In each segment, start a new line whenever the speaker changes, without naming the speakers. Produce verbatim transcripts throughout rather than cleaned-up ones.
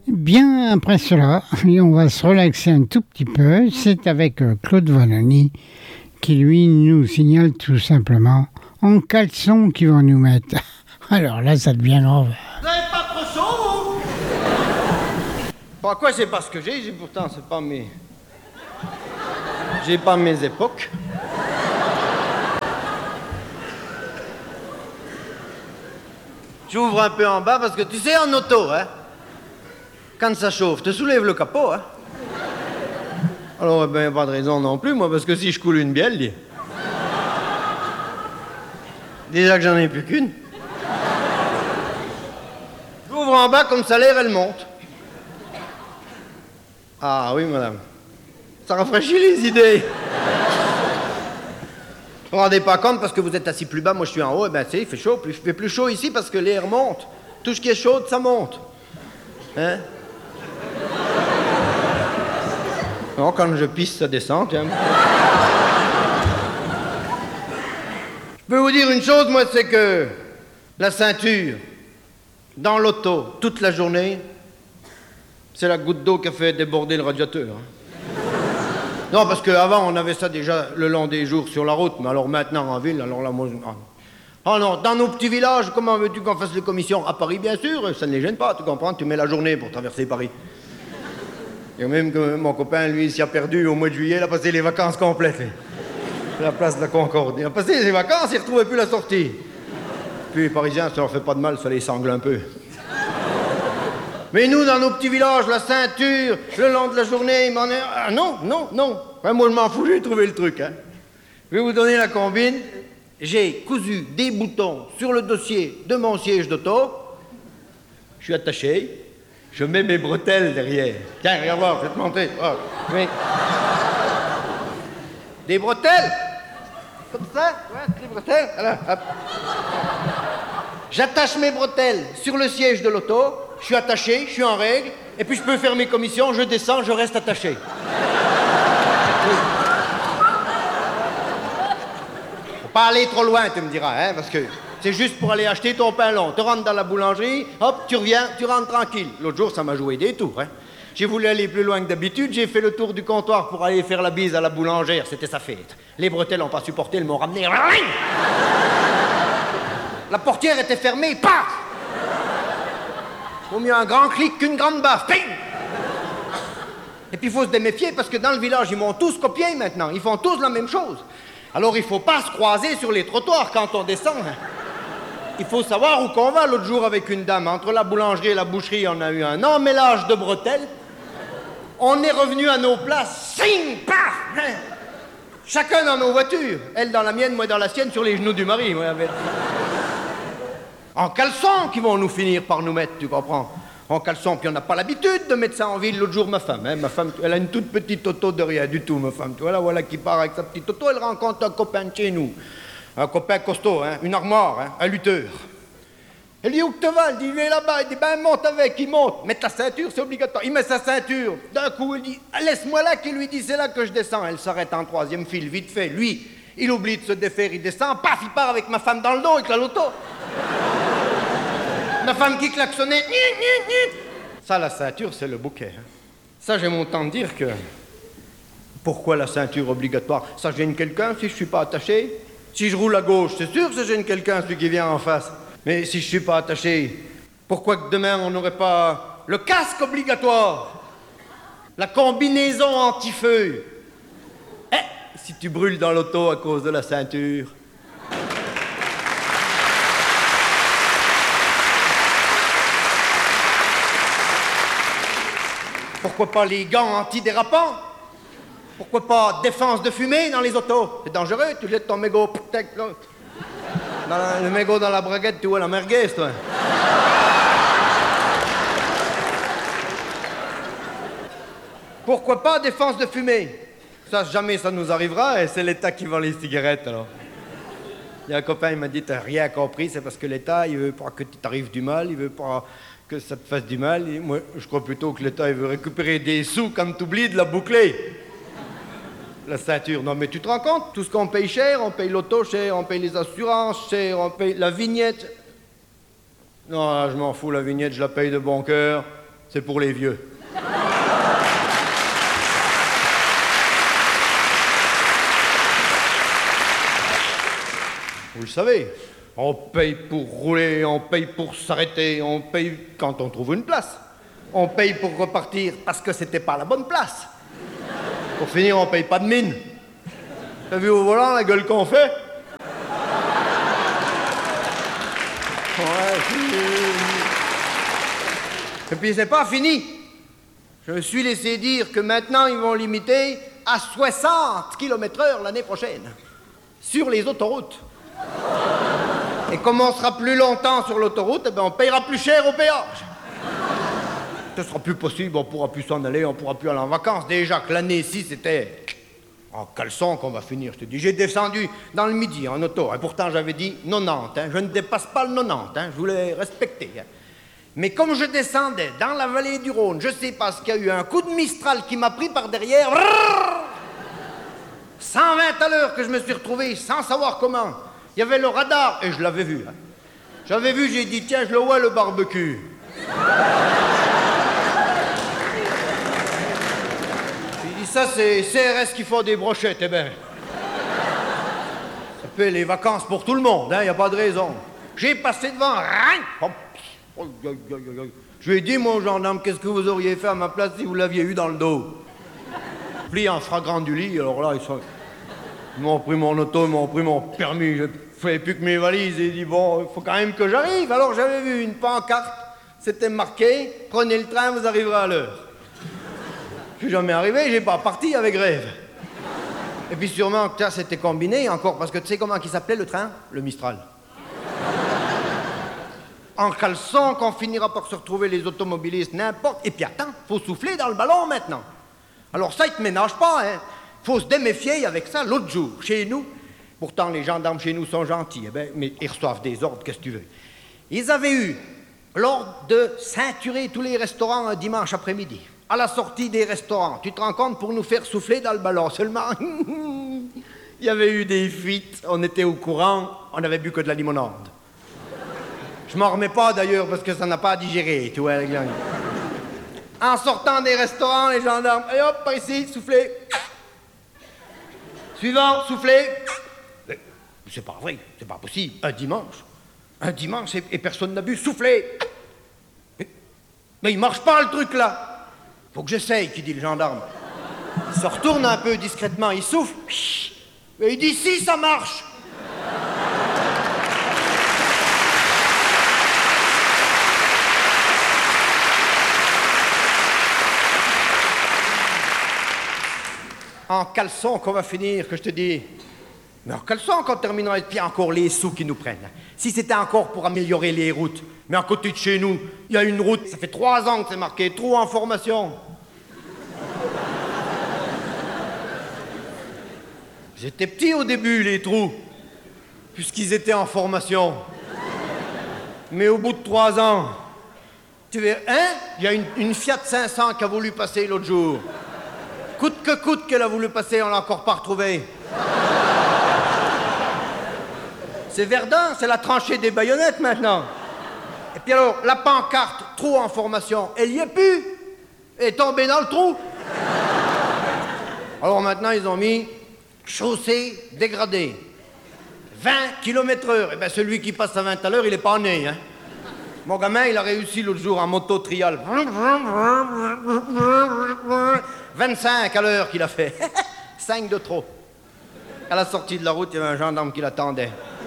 Bien après cela, et on va se relaxer un tout petit peu, c'est avec euh, Claude Valloni qui lui nous signale tout simplement en caleçon qu'ils vont nous mettre. Alors là, ça devient grave.
Vous n'avez pas trop chaud, vous? Pourquoi c'est pas ce que j'ai, j'ai pourtant c'est pas mes... J'ai pas mes époques. J'ouvre un peu en bas parce que tu sais, en auto, hein, quand ça chauffe, te soulève le capot, hein. Alors, ben, pas de raison non plus, moi, parce que si je coule une bielle, dis... Déjà que j'en ai plus qu'une. J'ouvre en bas, comme ça, l'air, elle monte. Ah oui, madame. Ça rafraîchit les idées. Vous vous rendez pas compte parce que vous êtes assis plus bas, moi je suis en haut, et ben tu sais, il fait chaud, plus, il fait plus chaud ici parce que l'air monte. Tout ce qui est chaud, ça monte. Hein? Non, quand je pisse, ça descend, tiens. Je peux vous dire une chose, moi, c'est que la ceinture, dans l'auto, toute la journée, c'est la goutte d'eau qui a fait déborder le radiateur. Hein. Non, parce qu'avant, on avait ça déjà le long des jours sur la route, mais alors maintenant en ville, alors là, moi... Je... Oh non, dans nos petits villages, comment veux-tu qu'on fasse les commissions? À Paris, bien sûr, ça ne les gêne pas, tu comprends? Tu mets la journée pour traverser Paris. Et même que mon copain, lui, s'y a perdu au mois de juillet, il a passé les vacances complètes. La place de la Concorde. Il a passé les vacances, il ne retrouvait plus la sortie. Puis les Parisiens, ça leur fait pas de mal, ça les sangle un peu. Mais nous, dans nos petits villages, la ceinture, le long de la journée, il m'en est... Ah non, non, non. Enfin, moi, je m'en fous, j'ai trouvé le truc. Hein. Je vais vous donner la combine. J'ai cousu des boutons sur le dossier de mon siège d'auto. Je suis attaché. Je mets mes bretelles derrière. Tiens, regarde voir, je vais te montrer. Oh, oui. Des bretelles. Comme ça, ouais, des bretelles. Voilà, hop. J'attache mes bretelles sur le siège de l'auto. Je suis attaché, je suis en règle, et puis je peux faire mes commissions, je descends, je reste attaché. Oui. Faut pas aller trop loin, tu me diras, hein, parce que c'est juste pour aller acheter ton pain long. Tu rentres dans la boulangerie, hop, tu reviens, tu rentres tranquille. L'autre jour, ça m'a joué des tours, hein. J'ai voulu aller plus loin que d'habitude, j'ai fait le tour du comptoir pour aller faire la bise à la boulangère, c'était sa fête. Les bretelles n'ont pas supporté, elles m'ont ramené. La portière était fermée, paf! Vaut mieux un grand clic qu'une grande baffe. Ping! Et puis il faut se déméfier parce que dans le village, ils m'ont tous copié maintenant. Ils font tous la même chose. Alors il ne faut pas se croiser sur les trottoirs quand on descend. Il faut savoir où qu'on va. L'autre jour avec une dame, entre la boulangerie et la boucherie, on a eu un emmêlage de bretelles. On est revenu à nos places. Sing! Paf! Chacun dans nos voitures. Elle dans la mienne, moi dans la sienne, sur les genoux du mari. Moi, avec... En caleçon qui vont nous finir par nous mettre, tu comprends? En caleçon, puis on n'a pas l'habitude de mettre ça en ville. L'autre jour, ma femme, hein, ma femme, elle a une toute petite auto de rien du tout, ma femme. Tu vois, là, voilà, qui part avec sa petite auto, elle rencontre un copain de chez nous. Un copain costaud, hein, une armoire, hein, un lutteur. Elle dit, où que tu vas? Elle dit, viens là-bas. Il dit, ben, monte avec, il monte. Mettre la ceinture, c'est obligatoire. Il met sa ceinture. D'un coup, il dit, laisse-moi là, qu'il lui dit, c'est là que je descends. Elle s'arrête en troisième file, vite fait. Lui, il oublie de se défaire, il descend, paf, il part avec ma femme dans le dos, avec la loto. Ma femme qui klaxonnait. Ça, la ceinture, c'est le bouquet. Hein. Ça, j'ai mon temps de dire que... Pourquoi la ceinture obligatoire? Ça gêne quelqu'un si je suis pas attaché? Si je roule à gauche, c'est sûr que ça gêne quelqu'un, celui qui vient en face. Mais si je suis pas attaché, pourquoi que demain, on n'aurait pas le casque obligatoire? La combinaison anti-feu? Eh, si tu brûles dans l'auto à cause de la ceinture... Pourquoi pas les gants antidérapants? Pourquoi pas défense de fumée dans les autos? C'est dangereux, tu jettes ton mégot dans la, le mégot dans la braguette, tu vois la merguez, toi. Pourquoi pas défense de fumée? Ça, jamais ça nous arrivera, et c'est l'État qui vend les cigarettes, alors. Il y a un copain, il m'a dit, t'as rien compris, c'est parce que l'État, il veut pas que tu t'arrives du mal, il veut pas... que ça te fasse du mal. Et moi, je crois plutôt que l'État il veut récupérer des sous quand tu oublies de la boucler. La ceinture. Non, mais tu te rends compte? Tout ce qu'on paye cher, on paye l'auto cher, on paye les assurances cher, on paye la vignette. Non, je m'en fous, la vignette, je la paye de bon cœur. c'est pour les vieux. Vous le savez, on paye pour rouler, on paye pour s'arrêter, on paye quand on trouve une place. On paye pour repartir parce que c'était pas la bonne place. Pour finir, on paye pas de mine. T'as vu au volant la gueule qu'on fait? Ouais, et puis c'est pas fini. Je me suis laissé dire que maintenant ils vont limiter à soixante kilomètres heure l'année prochaine sur les autoroutes. Et comme on sera plus longtemps sur l'autoroute, eh ben on payera plus cher au péage. Ce sera plus possible, on pourra plus s'en aller, on pourra plus aller en vacances. Déjà que l'année-ci, c'était en caleçon qu'on va finir, je te dis. J'ai descendu dans le midi en auto, et pourtant j'avais dit quatre-vingt-dix, hein. Je ne dépasse pas le quatre-vingt-dix, hein. Je voulais respecter. Hein. Mais comme je descendais dans la vallée du Rhône, je sais pas ce qu'il y a eu, un coup de Mistral qui m'a pris par derrière. cent vingt à l'heure que je me suis retrouvé sans savoir comment. Il y avait le radar, et je l'avais vu. Hein. J'avais vu, j'ai dit, tiens, je le vois, le barbecue. J'ai dit, ça, c'est C R S qui font des brochettes, eh ben. Ça fait les vacances pour tout le monde, hein, il n'y a pas de raison. J'ai passé devant, je lui ai dit, mon gendarme, qu'est-ce que vous auriez fait à ma place si vous l'aviez eu dans le dos? Plis en flagrant du lit, alors là, ils sont... Ils m'ont pris mon auto, ils m'ont pris mon permis, je ne faisais plus que mes valises, et ils dit bon, il faut quand même que j'arrive. Alors j'avais vu une pancarte, c'était marqué, prenez le train, vous arriverez à l'heure. Je suis jamais arrivé, j'ai pas parti avec rêve. Et puis sûrement que ça c'était combiné encore, parce que tu sais comment il s'appelait le train? Le Mistral. En caleçon qu'on finira par se retrouver les automobilistes, n'importe. Et puis attends, faut souffler dans le ballon maintenant. Alors ça, ils te ménagent pas, hein. Faut se déméfier avec ça l'autre jour, chez nous. Pourtant, les gendarmes chez nous sont gentils, eh ben, mais ils reçoivent des ordres, qu'est-ce que tu veux. Ils avaient eu l'ordre de ceinturer tous les restaurants un dimanche après-midi. À la sortie des restaurants, tu te rends compte, pour nous faire souffler dans le ballon. Seulement, il y avait eu des fuites, on était au courant, on n'avait bu que de la limonade. Je m'en remets pas d'ailleurs, parce que ça n'a pas digéré, tu vois, les gars. En sortant des restaurants, les gendarmes, et hop, par ici, souffler. Suivant, soufflez. C'est pas vrai, c'est pas possible. Un dimanche. Un dimanche et, et personne n'a bu. Soufflez. Mais, mais il marche pas le truc là. Faut que j'essaye, qui dit le gendarme. Il se retourne un peu discrètement, il souffle. Et il dit si, ça marche. En caleçon qu'on va finir, que je te dis. Mais en caleçon qu'on terminera, et puis encore les sous qui nous prennent. Si c'était encore pour améliorer les routes. Mais à côté de chez nous, il y a une route, ça fait trois ans que c'est marqué, trou en formation. J'étais petit au début, les trous, puisqu'ils étaient en formation. Mais au bout de trois ans, tu veux, hein? Il y a une, une Fiat cinq cents qui a voulu passer l'autre jour. Coûte que coûte qu'elle a voulu passer, on l'a encore pas retrouvée. C'est Verdun, c'est la tranchée des baïonnettes maintenant. Et puis alors, la pancarte, trou en formation, elle y est plus. Elle est tombée dans le trou. Alors maintenant, ils ont mis chaussée dégradée. vingt kilomètres heure. Et bien celui qui passe à vingt à l'heure, il est pas né, hein. Mon gamin, il a réussi l'autre jour en moto trial. vingt-cinq à l'heure qu'il a fait. cinq de trop. À la sortie de la route, il y avait un gendarme qui l'attendait.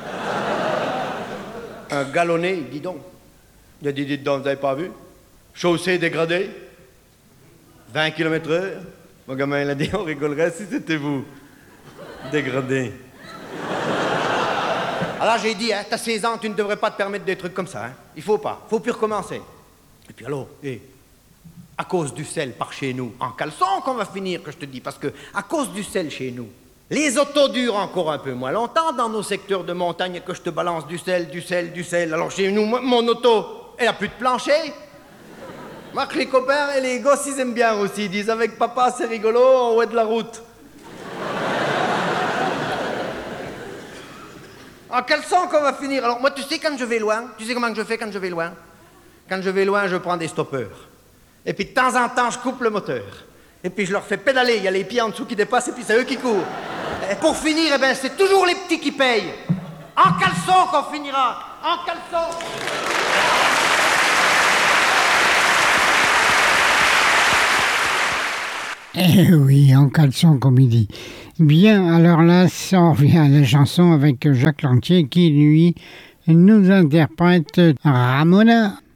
Un galonné, dis donc. Il a dit, dites donc, vous n'avez pas vu? Chaussée dégradée. vingt kilomètres heure. Mon gamin, il a dit, on rigolerait si c'était vous. Dégradé. Alors j'ai dit, hein, t'as seize ans, tu ne devrais pas te permettre des trucs comme ça. Hein. Il faut pas, faut plus recommencer. Et puis alors, eh, à cause du sel par chez nous, en caleçon qu'on va finir, que je te dis, parce que à cause du sel chez nous, les autos durent encore un peu moins longtemps dans nos secteurs de montagne et que je te balance du sel, du sel, du sel. Alors chez nous, mon auto, elle a plus de plancher. Marc, les copains et les gosses, ils aiment bien aussi. Ils disent, avec papa, c'est rigolo, on haut de la route. En caleçon qu'on va finir. Alors moi, tu sais, quand je vais loin, tu sais comment je fais quand je vais loin? Quand je vais loin, je prends des stoppeurs. Et puis de temps en temps, je coupe le moteur. Et puis je leur fais pédaler, il y a les pieds en dessous qui dépassent et puis c'est eux qui courent. Et pour finir, eh ben, c'est toujours les petits qui payent. En caleçon qu'on finira, en caleçon.
Eh oui, en caleçon, comme il dit. Bien, alors là, ça on revient à la chanson avec Jacques Lantier qui, lui, nous interprète Ramona.